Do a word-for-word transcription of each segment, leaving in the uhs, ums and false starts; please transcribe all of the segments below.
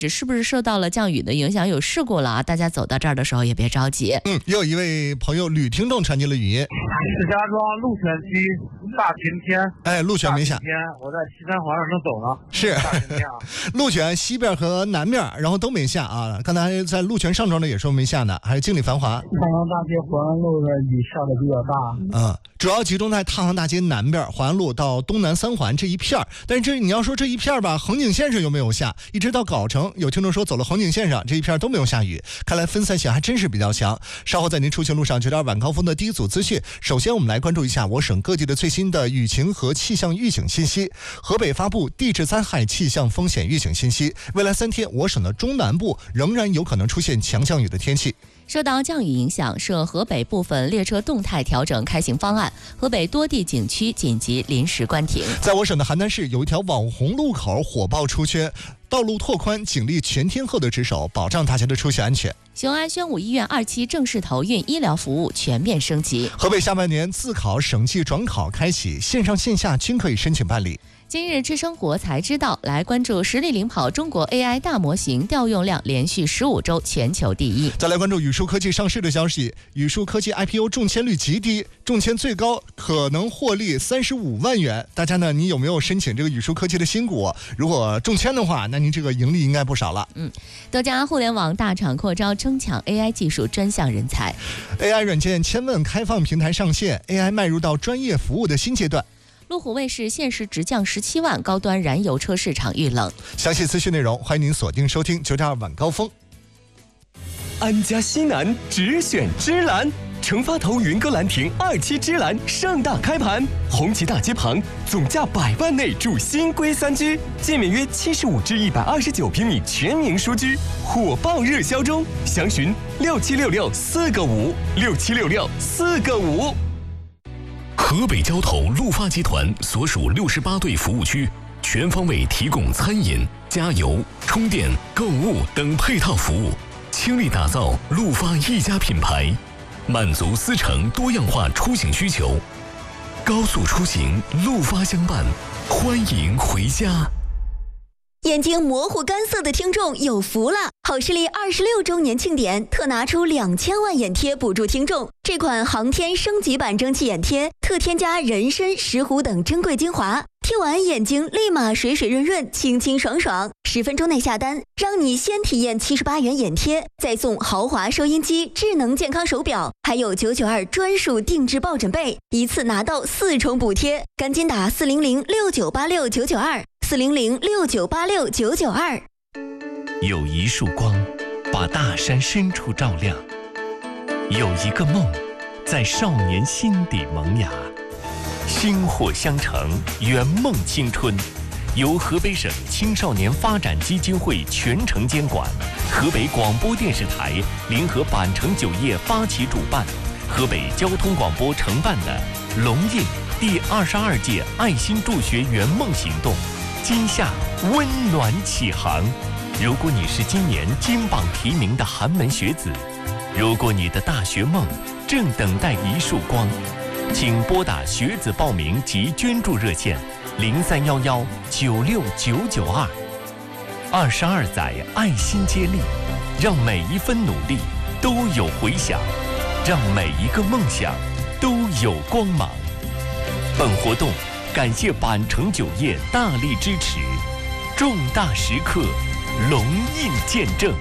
是不是受到了降雨的影响有事故了啊？大家走到这儿的时候也别着急。 嗯，也有一位朋友吕听众传进了语音。 石家庄鹿泉区大晴天， 哎，鹿泉没下。 天，我在西三环上正走呢。 是， 大晴天啊。 鹿泉西边和南面，然后都没下啊。刚才在鹿泉上庄的也说没下呢，还有经理繁华。 太行大街环安路的雨下的比较大。 嗯，主要集中在太行大街南边，环安路到东南三环这一片儿。但是这你要说这一片儿吧，横景线上有没有下？一直到藁城，有听众说走了横景线上这一片都没有下雨，看来分散性还真是比较强。稍后在您出行路上，九点二晚高峰的第一组资讯。首先我们来关注一下我省各地的最新的雨情和气象预警信息。河北发布地质灾害气象风险预警信息，未来三天我省的中南部仍然有可能出现强降雨的天气。 受到降雨影响，涉河北部分列车动态调整开行方案，河北多地景区紧急临时关停。 在我省的邯郸市有一条网红路口火爆出圈，道路拓宽，警力全天候的值守，保障大家的出行安全。 雄安宣武医院二期正式投运，医疗服务全面升级。 河北下半年自考、省际转考开启，线上线下均可以申请办理。 今日知生活才知道，来关注实力领跑中国 A I 大模型调用量连续十五周全球第一。 再来关注宇树科技上市的消息，宇树科技 I P O 中签率极低，中签最高可能获利三十五万元。大家呢，你有没有申请这个宇树科技的新股？如果中签的话，那您这个盈利应该不少了。 嗯，多家互联网大厂扩招争抢 A I 技术专项人才。 A I 软件千问开放平台上线 ，A I 迈入到专业服务的新阶段。 路虎卫士限时直降十七万，高端燃油车市场遇冷。 详细资讯内容，欢迎您锁定收听九点二晚高峰。 安家西南只选芝兰，成发头云歌兰亭二期芝兰盛大开盘，红旗大街旁，总价百万内住新规三居，建面约七十五至一百二十九平米全民书居，火爆热销中，详询六七六六四个五六七六六四个五。 河北交投陆发集团所属六十八对服务区，全方位提供餐饮、加油、充电、购物等配套服务，倾力打造陆发一家品牌，满足司乘多样化出行需求。高速出行，陆发相伴，欢迎回家。 眼睛模糊干涩的听众有福了！好视力二十六周年庆典特拿出两千万眼贴补助听众。这款航天升级版蒸汽眼贴特添加人参、石斛等珍贵精华，贴完眼睛立马水水润润、清清爽爽。十分钟内下单，让你先体验七十八元眼贴，再送豪华收音机、智能健康手表，还有九九二专属定制抱枕被，一次拿到四重补贴。赶紧打四零零六九八六九九二。四零零六九八六九九二。 有一束光，把大山深处照亮；有一个梦，在少年心底萌芽。薪火相承，圆梦青春。由河北省青少年发展基金会全程监管，河北广播电视台联合板城酒业发起主办，河北交通广播承办的龙印第二十二届爱心助学圆梦行动。今夏温暖启航，如果你是今年金榜题名的寒门学子，如果你的大学梦正等待一束光，请拨打学子报名及捐助热线零三幺幺九六九九二。二十二载爱心接力，让每一分努力都有回响，让每一个梦想都有光芒。本活动感谢板城酒业大力支持，重大时刻，龙印见证。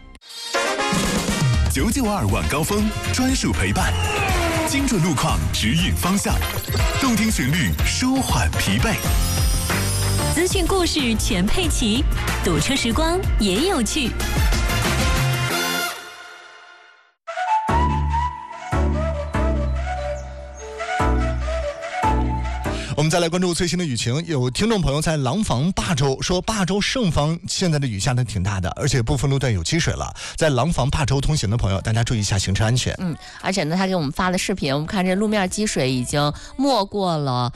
九九二晚高峰专属陪伴，精准路况指引方向，动听旋律舒缓疲惫， 资讯故事全配齐，堵车时光也有趣。 我们再来关注最新的雨情，有听众朋友在廊坊霸州说，霸州盛芳现在的雨下的挺大的，而且部分路段有积水了。在廊坊霸州通行的朋友，大家注意一下行车安全。 嗯，而且呢，他给我们发了视频，我们看这路面积水已经没过了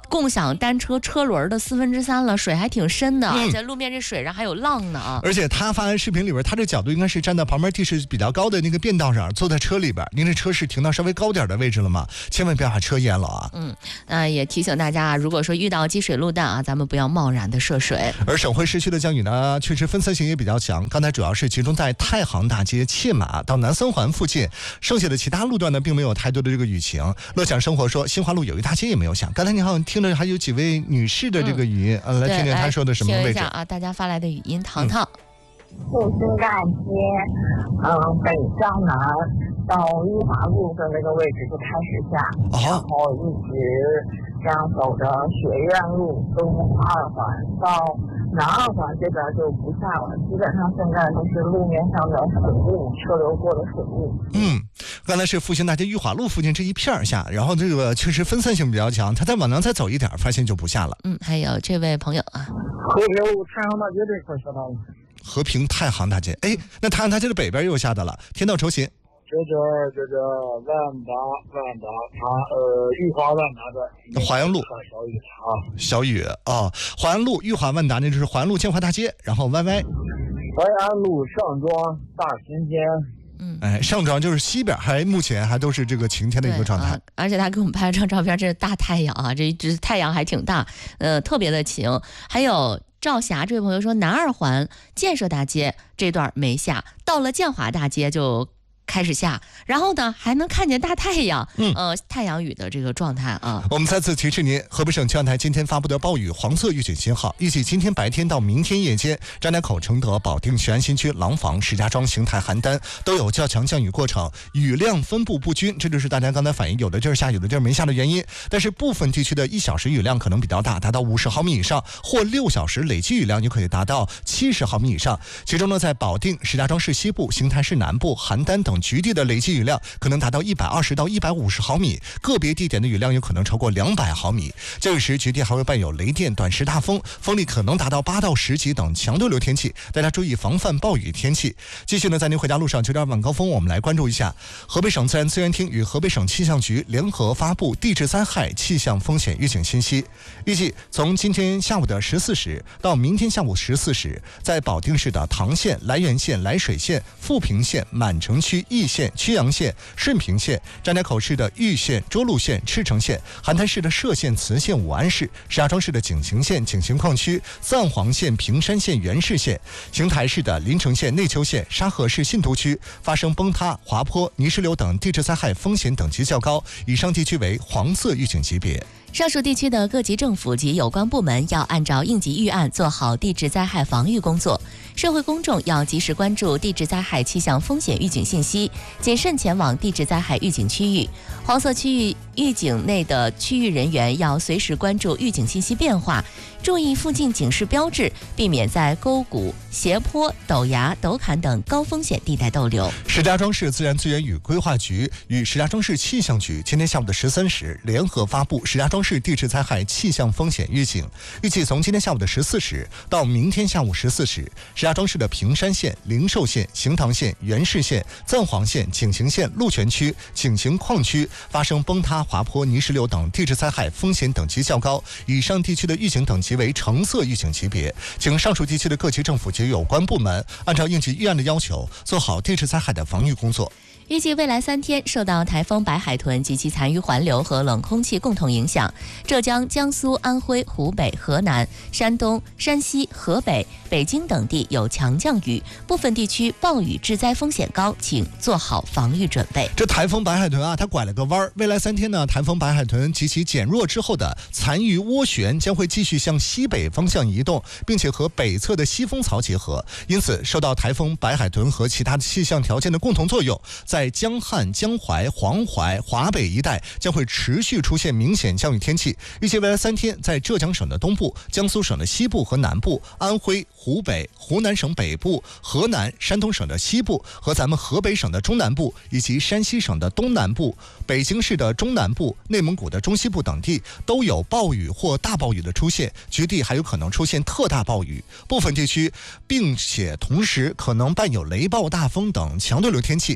共享单车车轮的四分之三了，水还挺深的， 嗯、 而且路面这水上还有浪呢啊！ 而且他发的视频里边，他这角度应该是站在旁边地势比较高的那个便道上，坐在车里边。您这车是停到稍微高点的位置了吗？千万不要把车淹了啊！ 嗯，那、呃、也提醒大家，如果说遇到积水路段啊，咱们不要贸然的涉水。 而省会市区的降雨呢，确实分散性也比较强。刚才主要是集中在太行大街、切马到南三环附近，剩下的其他路段呢，并没有太多的这个雨情。乐享生活说，新华路有一大街也没有下。刚才你好像听着还有几位女士的这个语音，嗯、呃，来听听她说的什么位置。 听一下啊，大家发来的语音，糖糖。 复兴大街，嗯，北向南到裕华路的那个位置就开始下， 哦、 然后一直这样走着学院路东二环到南二环这边就不下了，基本上现在都是路面上的水雾，车流过的水雾。 嗯，刚才是复兴大街裕华路附近这一片下，然后这个确实分散性比较强，它再往南再走一点，发现就不下了。 嗯，还有这位朋友啊， 和平路太行大街这块下大了。 和平太行大街，哎，那太行大街的北边又下的了。天道酬勤， 这叫这叫万达万达它呃裕华万达的华阳路小雨啊， 小雨啊，华阳路裕华万达那就是华阳路建华大街，然后歪歪， 淮安路上庄大晴天。 嗯， 哎，上庄就是西边，还目前还都是这个晴天的一个状态、 啊。而且他给我们拍了张照片，这是大太阳啊，这这太阳还挺大，呃，特别的晴。还有赵霞这位朋友说，南二环建设大街这段没下，到了建华大街就开始下，然后呢还能看见大太阳， 嗯， 呃，太阳雨的这个状态啊。 我们再次提示您，河北省气象台今天发布的暴雨黄色预警信号，预计今天白天到明天夜间，张家口、承德、保定、雄安新区、廊坊、石家庄、邢台、邯郸都有较强降雨过程，雨量分布不均，这就是大家刚才反映有的地儿下，有的地儿没下的原因。但是部分地区的一小时雨量可能比较大，达到五十毫米以上，或六小时累计雨量就可以达到七十毫米以上。其中呢，在保定、石家庄市西部、邢台市南部、邯郸等局地的累计雨量可能达到一百二十到一百五十毫米，个别地点的雨量有可能超过两百毫米。降雨时局地还会伴有雷电、短时大风，风力可能达到八到十级等强对流天气，大家注意防范暴雨天气。继续呢，在您回家路上九点晚高峰，我们来关注一下河北省自然资源厅与河北省气象局联合发布地质灾害气象风险预警信息。预计从今天下午的十四时到明天下午十四时，在保定市的唐县、涞源县、涞水县、富平县、满城区易县、曲阳县、顺平县，张家口市的玉县、涿鹿县、赤城县，邯郸市的歙县、磁县、武安市，石家庄市的景行县、景行矿区、赞皇县、平山县、元氏县，邢台市的临城县、内丘县、沙河市信都区发生崩塌、滑坡、泥石流等地质灾害风险等级较高，以上地区为黄色预警级别。 上述地区的各级政府及有关部门要按照应急预案做好地质灾害防御工作，社会公众要及时关注地质灾害气象风险预警信息，谨慎前往地质灾害预警区域。黄色区域预警内的区域人员要随时关注预警信息变化，注意附近警示标志，避免在沟谷、斜坡、陡崖、陡坎等高风险地带逗留。 石家庄市自然资源与规划局与石家庄市气象局今天下午的十三时联合发布石家庄市地质灾害气象风险预警，预计从今天下午的十四时到明天下午十四时，石家庄市的平山县、灵寿县、邢塘县、元氏县、赞皇县、景行县、鹿泉区、景行矿区发生崩塌、滑坡、泥石流等地质灾害风险等级较高，以上地区的预警等级为橙色预警级别，请上述地区的各级政府及有关部门按照应急预案的要求，做好地质灾害的防御工作。 预计未来三天，受到台风白海豚及其残余环流和冷空气共同影响，浙江、江苏、安徽、湖北、河南、山东、山西、河北、北京等地有强降雨，部分地区暴雨致灾风险高，请做好防御准备。 这台风白海豚啊，它拐了个弯儿。未来三天呢，台风白海豚及其减弱之后的残余涡旋将会继续向西北方向移动，并且和北侧的西风槽结合。因此，受到台风白海豚和其他的气象条件的共同作用，在江汉、江淮、黄淮、华北一带将会持续出现明显降雨天气。预计未来三天，在浙江省的东部、江苏省的西部和南部、安徽、湖北、湖南省北部、河南、山东省的西部和咱们河北省的中南部，以及山西省的东南部、北京市的中南部、内蒙古的中西部等地都有暴雨或大暴雨的出现，局地还有可能出现特大暴雨，部分地区并且同时可能伴有雷暴、大风等强对流天气。上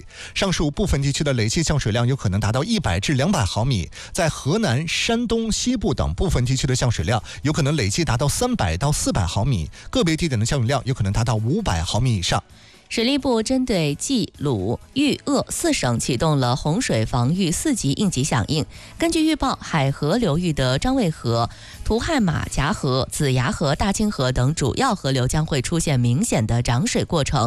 江苏部分地区的累计降水量有可能达到一百至两百毫米，在河南、山东西部等部分地区的降水量有可能累计达到三百到四百毫米，个别地点的降雨量有可能达到五百毫米以上。 水利部针对冀、鲁、豫、鄂四省启动了洪水防御四级应急响应。根据预报，海河流域的张卫河、图汉马夹河、子牙河、大清河等主要河流将会出现明显的涨水过程。